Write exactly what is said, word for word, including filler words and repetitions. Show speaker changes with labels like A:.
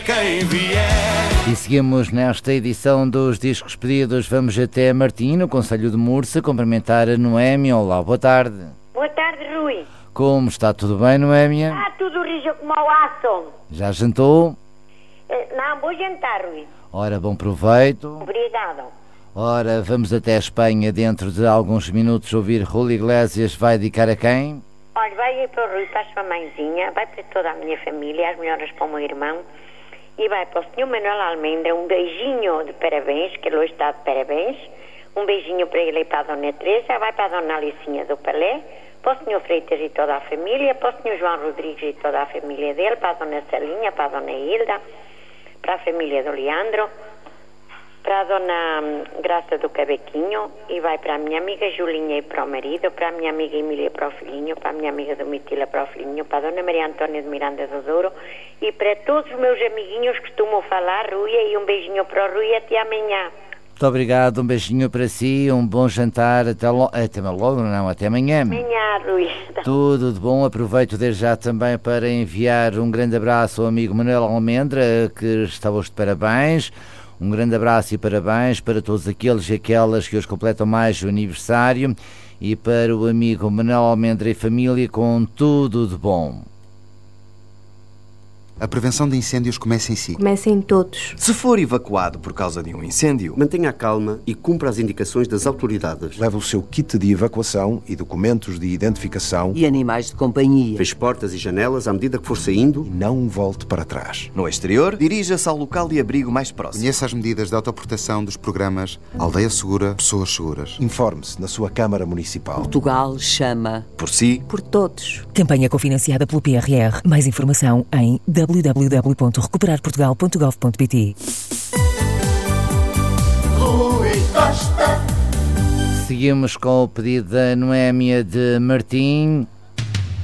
A: Quem vier.
B: E seguimos nesta edição dos Discos Pedidos. Vamos até Martim, no Concelho de Mursa, cumprimentar a Noémia. Olá, boa tarde.
C: Boa tarde, Rui.
B: Como está? Tudo bem, Noémia?
C: Ah, tudo rijo como ao aço.
B: Já jantou?
C: Eh, Não, vou jantar, Rui.
B: Ora, bom proveito.
C: Obrigado.
B: Ora, vamos até a Espanha dentro de alguns minutos ouvir Julio Iglesias. Vai dedicar a quem?
C: Olha, vai aí para o Rui, para a sua mãezinha, vai para toda a minha família, as melhoras para o meu irmão, e vai para o senhor Manuel Almendra, um beijinho de parabéns, que ele hoje está de parabéns, um beijinho para ele e para a dona Teresa, vai para a dona Alicinha do Palé, para o senhor Freitas e toda a família, para o senhor João Rodrigues e toda a família dele, para a dona Celinha, para a dona Hilda, para a família do Leandro, para a dona Graça do Cabequinho, e vai para a minha amiga Julinha e para o marido, para a minha amiga Emília para o filhinho, para a minha amiga Domitila para o filhinho, para a dona Maria Antônia de Miranda do Douro e para todos os meus amiguinhos que costumam falar, Rui, e um beijinho para o Rui e até amanhã.
B: Muito obrigado, um beijinho para si, um bom jantar, até, lo... até logo, não, até amanhã.
C: Amanhã, Rui.
B: Tudo de bom, aproveito desde já também para enviar um grande abraço ao amigo Manuel Almendra, que está hoje de parabéns. Um grande abraço e parabéns para todos aqueles e aquelas que hoje completam mais o aniversário, e para o amigo Manuel Almendra e família, com tudo de bom.
D: A prevenção de incêndios começa em si.
E: Começa em todos.
F: Se for evacuado por causa de um incêndio,
G: mantenha a calma e cumpra as indicações das autoridades.
H: Leve o seu kit de evacuação e documentos de identificação.
I: E animais de companhia.
G: Feche portas e janelas à medida que for saindo.
H: E não volte para trás.
F: No exterior, dirija-se ao local de abrigo mais próximo.
D: Conheça as medidas de autoproteção dos programas Aldeia Segura, Pessoas Seguras.
H: Informe-se na sua Câmara Municipal.
I: Portugal chama
F: por si,
E: por todos.
J: Campanha cofinanciada pelo P R R. Mais informação em w w w ponto recuperar portugal ponto gov ponto p t.
A: Rui Costa.
B: Seguimos com o pedido da Noémia de Martim.